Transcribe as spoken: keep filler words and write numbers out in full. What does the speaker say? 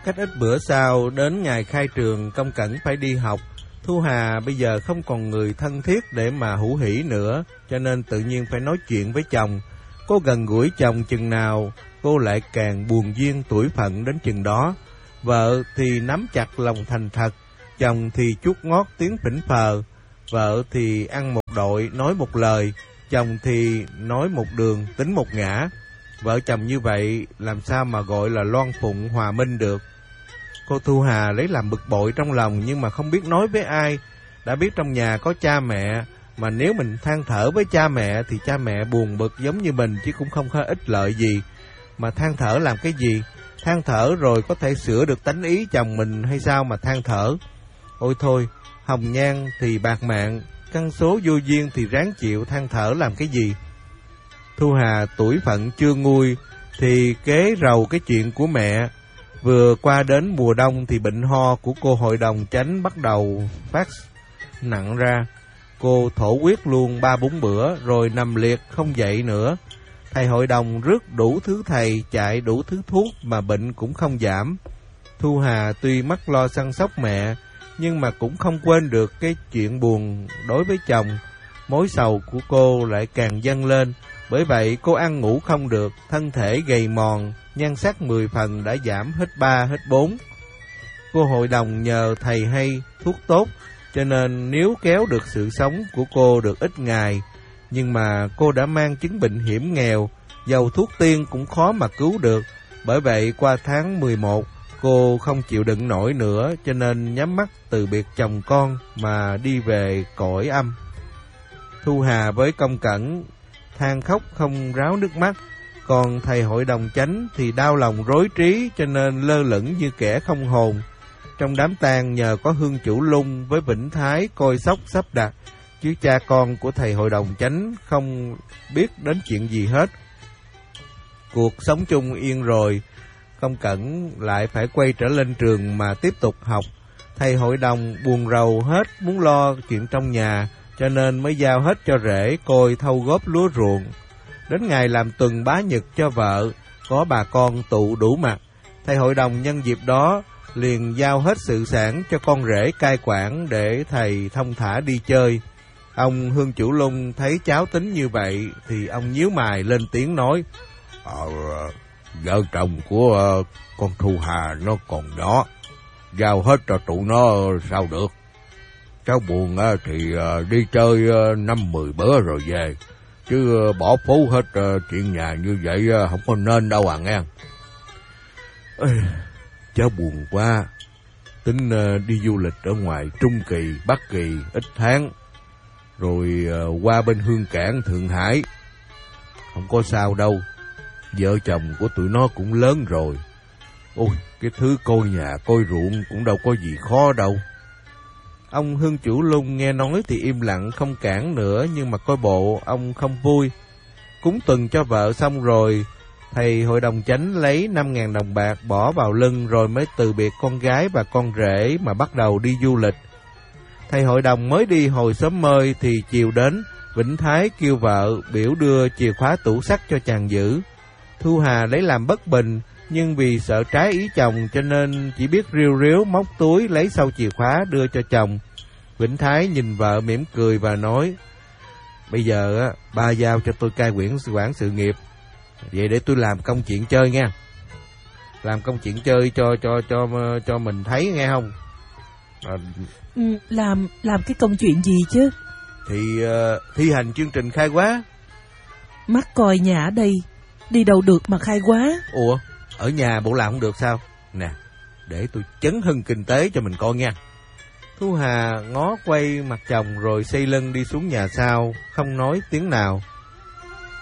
Cách ít bữa sau, đến ngày khai trường, Công Cẩn phải đi học. Thu Hà bây giờ không còn người thân thiết để mà hữu hỉ nữa, cho nên tự nhiên phải nói chuyện với chồng. Cô gần gũi chồng chừng nào, cô lại càng buồn duyên tuổi phận đến chừng đó. Vợ thì nắm chặt lòng thành thật, chồng thì chuốt ngót tiếng phỉnh phờ. Vợ thì ăn một đội, nói một lời, chồng thì nói một đường, tính một ngã. Vợ chồng như vậy làm sao mà gọi là loan phụng hòa minh được. Cô Thu Hà lấy làm bực bội trong lòng nhưng mà không biết nói với ai. Đã biết trong nhà có cha mẹ, mà nếu mình than thở với cha mẹ thì cha mẹ buồn bực giống như mình chứ cũng không có ích lợi gì. Mà than thở làm cái gì? Than thở rồi có thể sửa được tánh ý chồng mình hay sao mà than thở? Ôi thôi, hồng nhan thì bạc mạng, căn số vô duyên thì ráng chịu, than thở làm cái gì? Thu Hà tuổi phận chưa nguôi thì kế rầu cái chuyện của mẹ. Vừa qua đến mùa đông thì bệnh ho của cô hội đồng chánh bắt đầu phát nặng ra. Cô thổ huyết luôn ba bốn bữa rồi nằm liệt không dậy nữa. Thầy hội đồng rước đủ thứ thầy, chạy đủ thứ thuốc mà bệnh cũng không giảm. Thu Hà tuy mắc lo săn sóc mẹ, nhưng mà cũng không quên được cái chuyện buồn đối với chồng. Mối sầu của cô lại càng dâng lên. Bởi vậy cô ăn ngủ không được, thân thể gầy mòn, nhan sắc mười phần đã giảm hết ba hết bốn. Cô hội đồng nhờ thầy hay, thuốc tốt, cho nên nếu kéo được sự sống của cô được ít ngày. Nhưng mà cô đã mang chứng bệnh hiểm nghèo, dầu thuốc tiên cũng khó mà cứu được. Bởi vậy qua tháng mười một, cô không chịu đựng nổi nữa, cho nên nhắm mắt từ biệt chồng con mà đi về cõi âm. Thu Hà với Công Cẩn than khóc không ráo nước mắt, còn thầy hội đồng chánh thì đau lòng rối trí, cho nên lơ lửng như kẻ không hồn. Trong đám tang nhờ có Hương Chủ Lung với Vĩnh Thái coi sóc sắp đặt, chứ cha con của thầy hội đồng chánh không biết đến chuyện gì hết. Cuộc sống chung yên rồi, Công Cẩn lại phải quay trở lên trường mà tiếp tục học. Thầy hội đồng buồn rầu hết, muốn lo chuyện trong nhà, cho nên mới giao hết cho rể coi thâu góp lúa ruộng. Đến ngày làm tuần bá nhật cho vợ, có bà con tụ đủ mặt. Thầy hội đồng nhân dịp đó liền giao hết sự sản cho con rể cai quản để thầy thông thả đi chơi. Ông Hương Chủ Lung thấy cháu tính như vậy thì ông nhíu mày lên tiếng nói: Ờ, vợ chồng của uh, con Thu Hà nó còn nhỏ, giao hết cho tụi nó sao được. Cháu buồn uh, thì uh, đi chơi uh, năm mười bữa rồi về, chứ uh, bỏ phú hết uh, chuyện nhà như vậy uh, không có nên đâu à nghe. Ê, cháu buồn quá, tính uh, đi du lịch ở ngoài Trung Kỳ, Bắc Kỳ ít tháng, rồi uh, qua bên Hương Cảng, Thượng Hải. Không có sao đâu, vợ chồng của tụi nó cũng lớn rồi. Ôi, cái thứ coi nhà coi ruộng cũng đâu có gì khó đâu. Ông Hương Chủ Lung nghe nói thì im lặng không cản nữa, nhưng mà coi bộ ông không vui. Cúng tuần cho vợ xong rồi, thầy hội đồng chánh lấy năm ngàn đồng bạc bỏ vào lưng rồi mới từ biệt con gái và con rể mà bắt đầu đi du lịch. Thầy hội đồng mới đi hồi sớm mơi thì chiều đến, Vĩnh Thái kêu vợ biểu đưa chìa khóa tủ sắt cho chàng giữ. Thu Hà lấy làm bất bình, nhưng vì sợ trái ý chồng cho nên chỉ biết riu riu móc túi lấy sau chìa khóa đưa cho chồng. Vĩnh Thái nhìn vợ mỉm cười và nói: Bây giờ á, ba giao cho tôi cai quản quản sự nghiệp, vậy để tôi làm công chuyện chơi nha. Làm công chuyện chơi cho cho cho cho mình thấy nghe không? À, ừ, làm làm cái công chuyện gì chứ? Thì uh, thi hành chương trình khai hóa. Mắc coi nhà ở đây, đi đâu được mà khai hóa. Ủa, ở nhà bộ làm không được sao? Nè, để tôi chấn hưng kinh tế cho mình coi nha. Thu Hà ngó quay mặt chồng rồi xây lưng đi xuống nhà sau, không nói tiếng nào.